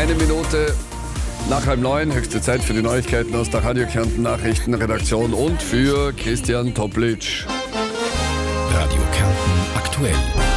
Eine Minute nach 8:30, höchste Zeit für die Neuigkeiten aus der Radio Kärnten Nachrichtenredaktion und für Christian Toplitsch. Radio Kärnten aktuell.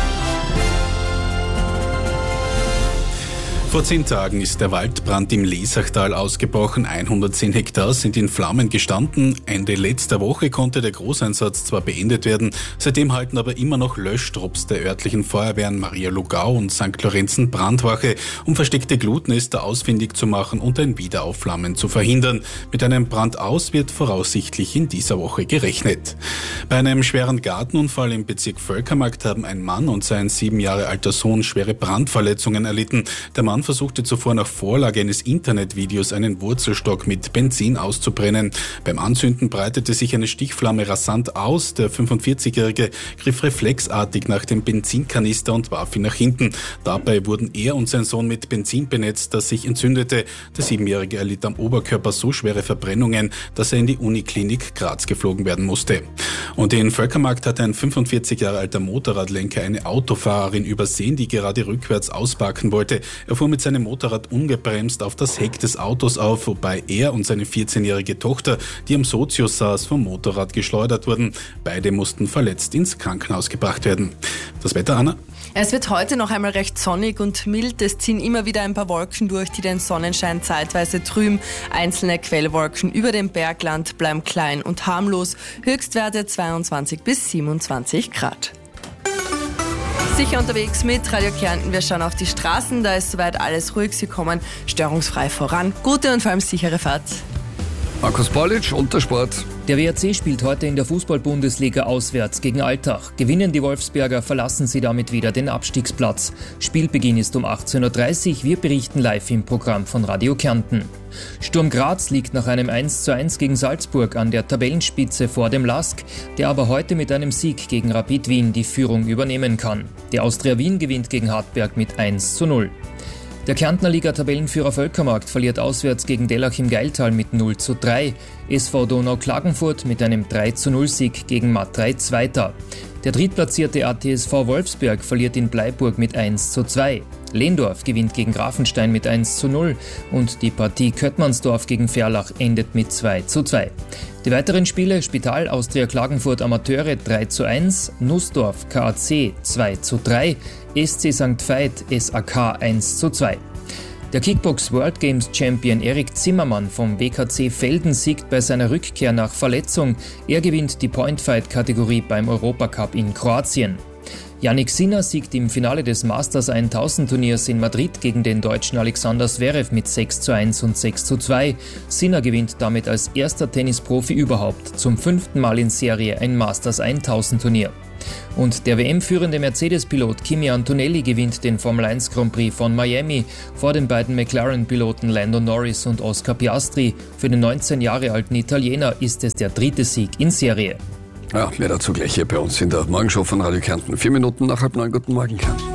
Vor 10 Tagen ist der Waldbrand im Lesachtal ausgebrochen. 110 Hektar sind in Flammen gestanden. Ende letzter Woche konnte der Großeinsatz zwar beendet werden, seitdem halten aber immer noch Löschtrupps der örtlichen Feuerwehren Maria Lugau und St. Lorenzen Brandwache, um versteckte Glutnester ausfindig zu machen und ein Wiederaufflammen zu verhindern. Mit einem Brandaus wird voraussichtlich in dieser Woche gerechnet. Bei einem schweren Gartenunfall im Bezirk Völkermarkt haben ein Mann und sein 7 Jahre alter Sohn schwere Brandverletzungen erlitten. Der Mann versuchte zuvor nach Vorlage eines Internetvideos einen Wurzelstock mit Benzin auszubrennen. Beim Anzünden breitete sich eine Stichflamme rasant aus. Der 45-Jährige griff reflexartig nach dem Benzinkanister und warf ihn nach hinten. Dabei wurden er und sein Sohn mit Benzin benetzt, das sich entzündete. Der 7-Jährige erlitt am Oberkörper so schwere Verbrennungen, dass er in die Uniklinik Graz geflogen werden musste. Und in Völkermarkt hat ein 45 Jahre alter Motorradlenker eine Autofahrerin übersehen, die gerade rückwärts ausparken wollte. Er fuhr mit seinem Motorrad ungebremst auf das Heck des Autos auf, wobei er und seine 14-jährige Tochter, die am Sozius saß, vom Motorrad geschleudert wurden. Beide mussten verletzt ins Krankenhaus gebracht werden. Das Wetter, Anna? Es wird heute noch einmal recht sonnig und mild. Es ziehen immer wieder ein paar Wolken durch, die den Sonnenschein zeitweise trüben. Einzelne Quellwolken über dem Bergland bleiben klein und harmlos. Höchstwerte 22 bis 27 Grad. Sicher unterwegs mit Radio Kärnten. Wir schauen auf die Straßen, da ist soweit alles ruhig. Sie kommen störungsfrei voran. Gute und vor allem sichere Fahrt. Markus Paulitsch und der Sport. Der WRC spielt heute in der Fußball-Bundesliga auswärts gegen Altach. Gewinnen die Wolfsberger, verlassen sie damit wieder den Abstiegsplatz. Spielbeginn ist um 18:30 Uhr. Wir berichten live im Programm von Radio Kärnten. Sturm Graz liegt nach einem 1:1 gegen Salzburg an der Tabellenspitze vor dem LASK, der aber heute mit einem Sieg gegen Rapid Wien die Führung übernehmen kann. Die Austria Wien gewinnt gegen Hartberg mit 1:0. Der Kärntner Liga-Tabellenführer Völkermarkt verliert auswärts gegen Dellach im Geiltal mit 0:3. SV Donau Klagenfurt mit einem 3:0-Sieg gegen Matrei Zweiter. Der drittplatzierte ATSV Wolfsberg verliert in Bleiburg mit 1:2. Lehndorf gewinnt gegen Grafenstein mit 1:0 und die Partie Köttmannsdorf gegen Verlach endet mit 2:2. Die weiteren Spiele: Spital Austria Klagenfurt Amateure 3:1, Nussdorf KAC 2:3, SC St. Veit SAK 1:2. Der Kickbox World Games Champion Erik Zimmermann vom WKC Velden siegt bei seiner Rückkehr nach Verletzung. Er gewinnt die Point-Fight-Kategorie beim Europacup in Kroatien. Jannik Sinner siegt im Finale des Masters 1000 Turniers in Madrid gegen den deutschen Alexander Zverev mit 6:1 und 6:2. Sinner gewinnt damit als erster Tennisprofi überhaupt zum 5. Mal in Serie ein Masters 1000 Turnier. Und der WM-führende Mercedes-Pilot Kimi Antonelli gewinnt den Formel 1 Grand Prix von Miami vor den beiden McLaren-Piloten Lando Norris und Oscar Piastri. Für den 19 Jahre alten Italiener ist es der 3. Sieg in Serie. Ja, mehr dazu gleich hier bei uns in der Morgenshow von Radio Kärnten. 4 Minuten nach 8:30. Guten Morgen, Kärnten.